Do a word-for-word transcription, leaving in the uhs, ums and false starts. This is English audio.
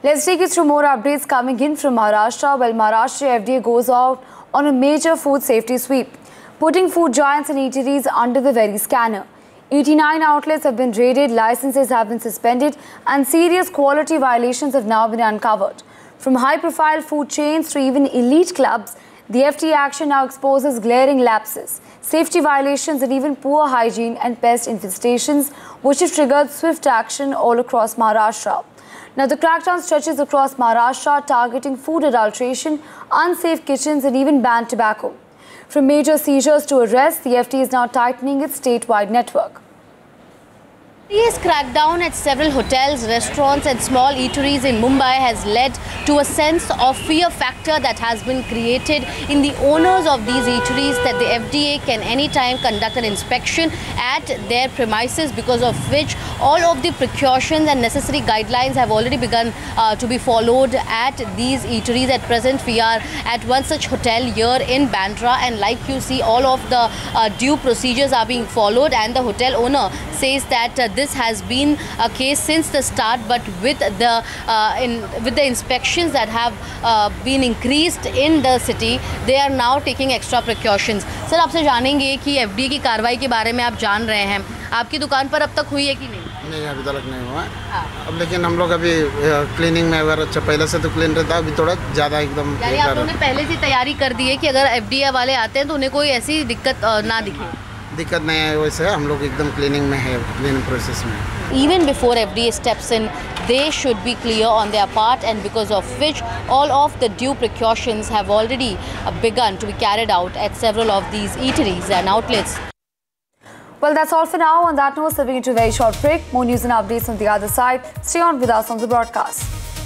Let's take you through more updates coming in from Maharashtra. Well, Maharashtra F D A goes out on a major food safety sweep, putting food giants and eateries under the very scanner. eighty-nine outlets have been raided, licenses have been suspended, and serious quality violations have now been uncovered. From high-profile food chains to even elite clubs, the F D A action now exposes glaring lapses, safety violations, and even poor hygiene and pest infestations, which have triggered swift action all across Maharashtra. Now, the crackdown stretches across Maharashtra, targeting food adulteration, unsafe kitchens, and even banned tobacco. From major seizures to arrests, the F D A is now tightening its statewide network. F D A's crackdown at several hotels, restaurants and small eateries in Mumbai has led to a sense of fear factor that has been created in the owners of these eateries that the F D A can anytime conduct an inspection at their premises, because of which all of the precautions and necessary guidelines have already begun uh, to be followed at these eateries. At present, we are at one such hotel here in Bandra, and like you see, all of the uh, due procedures are being followed, and the hotel owner says that uh, this has been a case since the start, but with the uh, in with the inspections that have uh, been increased in the city, they are now taking extra precautions. Sir, आपसे जानेंगे कि F D A की कार्रवाई के बारे में आप जान रहे हैं, आपकी दुकान पर अब तक हुई है कि नहीं? नहीं, अभी तक नहीं हुआ है। अब लेकिन हम लोग अभी क्लीनिंग में अगर अच्छा पहले से तो क्लीन रहता है, अभी थोड़ा ज़्यादा एकदम। यानी आप लोगों ने पहले से तैयारी कर दी है कि अगर F D A वाले आते हैं तो उन्हें कोई ऐसी दिक्कत ना दिखे? दिक्कत नहीं है, वैसे हम लोग एकदम क्लीनिंग में है, क्लीनिंग प्रोसेस में। Even before F D A steps in, they should be clear on their part, and because of which all of the due precautions have already begun to be carried out at several of these eateries and outlets. Well, that's all for now. On that note, stepping into a very short break. More news and updates on the other side. Stay on with us on the broadcast.